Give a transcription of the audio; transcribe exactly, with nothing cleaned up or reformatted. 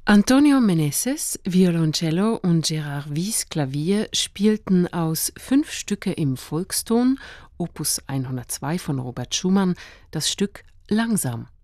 Antonio Meneses, Violoncello und Gérard Wyss, Klavier, spielten aus fünf Stücke im Volkston, Opus hundertzwei von Robert Schumann, das Stück Langsam.